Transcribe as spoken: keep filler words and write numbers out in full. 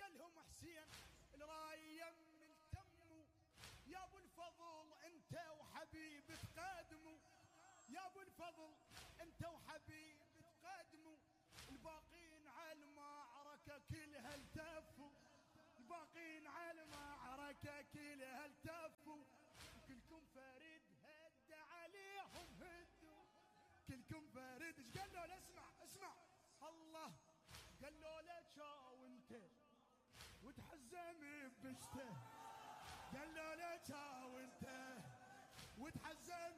قالهم حسين الراي يم التم يا ابو الفضل انت وحبيب تقادموا يا ابو الفضل انت وحبيب تقادموا الباقين على المعركة كلها التفوا الباقين على المعركة كلها التفوا كلكم فريد هد عليهم هدوا كلكم فريد ايش قال له اسمع اسمع الله قال له لا شاو انت وتحزم بشته قال له لا شاو انت وتحزم